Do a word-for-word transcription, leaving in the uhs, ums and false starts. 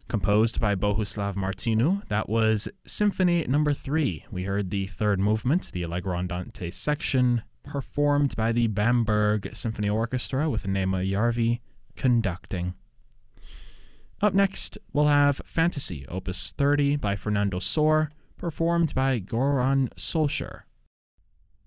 composed by Bohuslav Martinu. That was Symphony Number three. We heard the third movement, the Allegro Andante section, performed by the Bamberg Symphony Orchestra with Nema Järvi conducting. Up next, we'll have Fantasy, Opus thirty by Fernando Sor, performed by Goran Solskjaer.